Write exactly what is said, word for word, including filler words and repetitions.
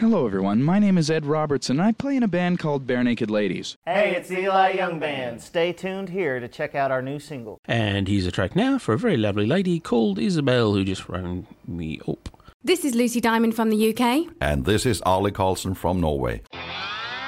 Hello everyone, my name is Ed Robertson and I play in a band called Bare Naked Ladies. Hey, it's Eli Young Band. Stay tuned here to check out our new single. And here's a track now for a very lovely lady called Isabel who just rang me up. This is Lucy Diamond from the U K. And this is Arlie Carlson from Norway.